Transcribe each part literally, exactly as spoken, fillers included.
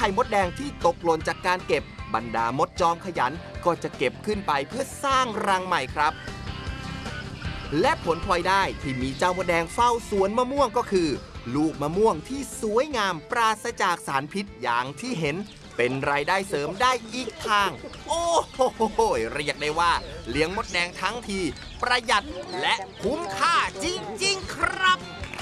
ข่มดแดงที่ตกหล่นจากการเก็บบรรดามดจอมขยันก็จะเก็บขึ้นไปเพื่อสร้างรังใหม่ครับและผลพลอยได้ที่มีเจ้ามดแดงเฝ้าสวนมะม่วงก็คือลูกมะม่วงที่สวยงามปราศจากสารพิษอย่างที่เห็นเป็นรายได้เสริมได้อีกทางโอ้โหเรียกได้ว่าเลี้ยงมดแดงทั้งทีประหยัดและคุ้มค่าจริงๆครับ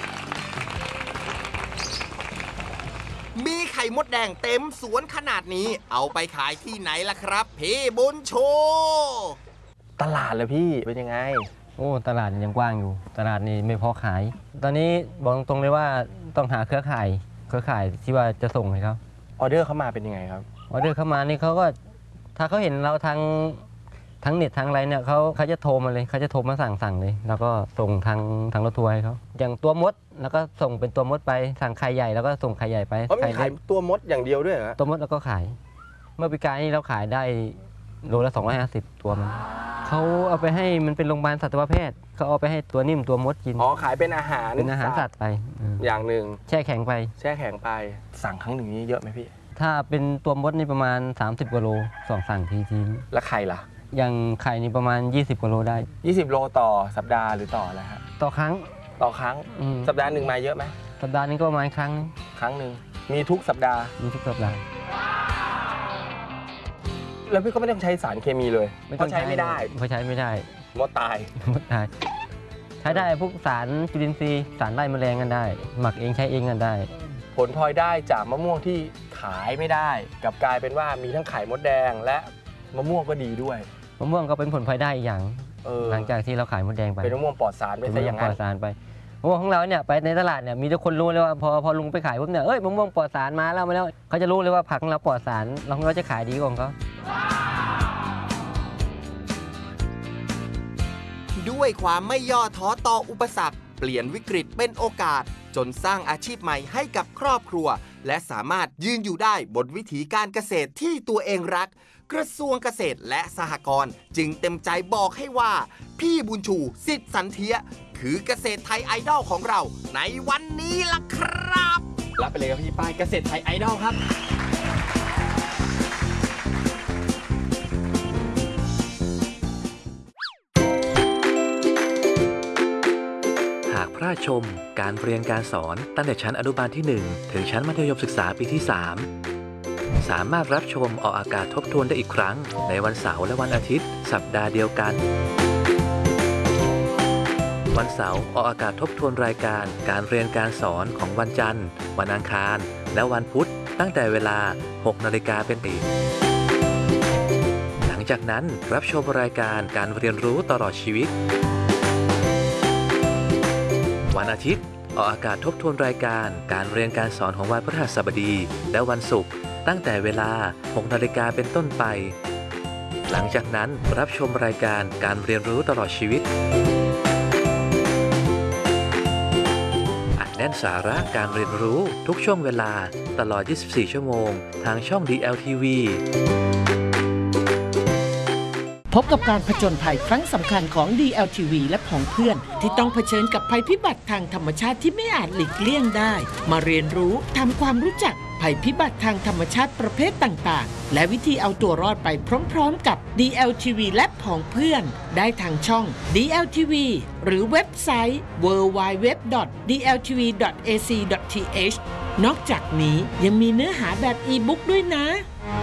มีไข่มดแดงเต็มสวนขนาดนี้เอาไปขายที่ไหนล่ะครับพี่บุญชูตลาดเลยพี่เป็นยังไงโอ้ตลาดยังกว้างอยู่ตลาดนี้ไม่พอขายตอนนี้บอกตรงเลยว่าต้องหาเครือข่ายเครือข่ายที่ว่าจะส่งให้เขาออเดอร์เข้ามาเป็นยังไงครับออเดอร์เข้ามานี่เขาก็ถ้าเขาเห็นเราทางทั้งเน็ตทางอะไรเนี่ยเขาเขาจะโทรมาเลยเขาจะโทรมาสั่งสั่งเลยแล้วก็ส่งทางทางรถทัวร์ให้เขาอย่างตัวมดแล้วก็ส่งเป็นตัวมดไปสั่งไข่ใหญ่แล้วก็ส่งไข่ใหญ่ไปเขามีขายตัวมดอย่างเดียวด้วยเหรอตัวมดแล้วก็ขายเมื่อปีกายนี้เราขายได้โลละสองร้อยห้าสิบตัวมันเขาเอาไปให้มันเป็นโรงพยาบาลสัตวแพทย์เขาเอาไปให้ตัวนิ่มตัวมดกินอ๋อขายเป็นอาหารเป็นอาหารสัตว์ไปอย่างหนึ่งแช่แข็งไปแช่แข็งไปสั่งครั้งหนึ่งนี้เยอะไหมพี่ถ้าเป็นตัวมดนี่ประมาณสามสิบกว่าโลสองสั่งทีทีแล้วไข่ล่ะอย่างไข่นี่ประมาณยี่สิบกว่าโลได้ยี่สิบโลต่อสัปดาห์หรือต่ออะไรครับต่อครั้งต่อครั้งสัปดาห์หนึ่งมาเยอะไหมสัปดาห์นึงก็ประมาณครั้งครั้งหนึ่งมีทุกสัปดาห์มีทุกสัปดาห์แล้วพี่ก็ไม่ต้องใช้สารเคมีเลยเพราะใช้ไม่ได้เพราะใช้ไม่ได้มดตายมดตายใช้ได้พวกสารจุลินทรีย์สารไล่แมลงกันได้หมักเองใช้เองกันได้ผลพลอยได้จากมะม่วงที่ขายไม่ได้กลับกลายเป็นว่ามีทั้งไข่มดแดงและมะม่วงก็ดีด้วยมะม่วงก็เป็นผลพลอยได้อีกอย่างหลังจากที่เราขายมดแดงไปเป็นมะม่วงปลอดสารไปซะอย่างนั้นปลอดสารไปมะม่วงของเราเนี่ยไปในตลาดเนี่ยมีทุกคนรู้เลยว่าพอพอลุงไปขายปุ๊บเนี่ยเอ้ยมะม่วงปลอดสารมาแล้วมาแล้วเขาจะรู้เลยว่าผักของเราปลอดสารเราเราจะขายดีกว่าเขาด้วยความไม่ย่อท้อต่ออุปสรรคเปลี่ยนวิกฤตเป็นโอกาสจนสร้างอาชีพใหม่ให้กับครอบครัวและสามารถยืนอยู่ได้บนวิถีการเกษตรที่ตัวเองรักกระทรวงเกษตรและสหกรณ์จึงเต็มใจบอกให้ว่าพี่บุญชูสิทธิ์สันเทียคือเกษตรไทยไอดอลของเราในวันนี้ล่ะครับรับไปเลยครับพี่ป้ายเกษตรไทยไอดอลครับพระชมการเรียนการสอนตั้งแต่ชั้นอนุบาลที่หนึ่งถึงชั้นมัธยมศึกษาปีที่สามสามารถรับชมออกอากาศทบทวนได้อีกครั้งในวันเสาร์และวันอาทิตย์สัปดาห์เดียวกันวันเสาร์ออกอากาศทบทวนรายการการเรียนการสอนของวันจันทร์วันอังคารและวันพุธตั้งแต่เวลา หกนาฬิกา เป็นต้นไปหลังจากนั้นรับชมรายการการเรียนรู้ตลอดชีวิตวันอาทิตย์ออกอากาศทบทวนรายการการเรียนการสอนของวันพฤหัสบดีและวันศุกร์ตั้งแต่เวลา หกนาฬิกา เป็นต้นไปหลังจากนั้นรับชมรายการการเรียนรู้ตลอดชีวิตอัดแน่นสาระการเรียนรู้ทุกช่วงเวลาตลอดยี่สิบสี่ชั่วโมงทางช่อง ดี แอล ที วีพบกับการผจญภัยครั้งสำคัญของ ดี แอล ที วี และของเพื่อนที่ต้องเผชิญกับภัยพิบัติทางธรรมชาติที่ไม่อาจหลีกเลี่ยงได้มาเรียนรู้ทำความรู้จักภัยพิบัติทางธรรมชาติประเภทต่างๆและวิธีเอาตัวรอดไปพร้อมๆกับ ดี แอล ที วี และของเพื่อนได้ทางช่อง ดี แอล ที วี หรือเว็บไซต์ ดับเบิลยู ดับเบิลยู ดับเบิลยู ดอท ดี แอล ที วี ดอท เอ ซี ดอท ที เอช นอกจากนี้ยังมีเนื้อหาแบบอีบุ๊กด้วยนะ